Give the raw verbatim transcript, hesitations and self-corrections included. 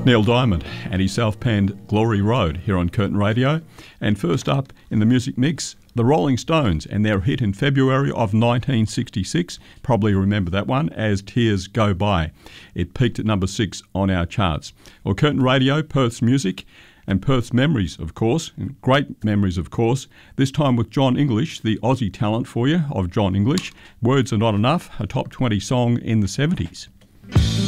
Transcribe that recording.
Neil Diamond and his self-penned Glory Road here on Curtin Radio. And first up in the music mix, the Rolling Stones and their hit in February of nineteen sixty-six. Probably remember that one, As Tears Go By. It peaked at number six on our charts. Well, Curtin Radio, Perth's music, and Perth's memories, of course, and great memories, of course, this time with John English, the Aussie talent for you of John English. Words Are Not Enough, a top twenty song in the seventies.